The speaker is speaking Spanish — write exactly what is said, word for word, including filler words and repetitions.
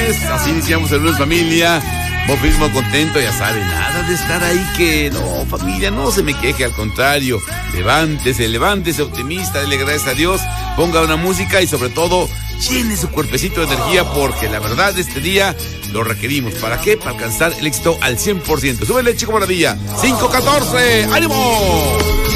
lunes, así iniciamos el lunes, familia. Vos mismo contento, ya sabe, nada de estar ahí que no, familia, no se me queje, al contrario, levántese, levántese optimista, dele gracias a Dios, ponga una música y sobre todo, llene su cuerpecito de energía porque la verdad este día lo requerimos. ¿Para qué? Para alcanzar el éxito al cien por ciento. Súbele, Chico Maravilla, cinco catorce, ¡ánimo!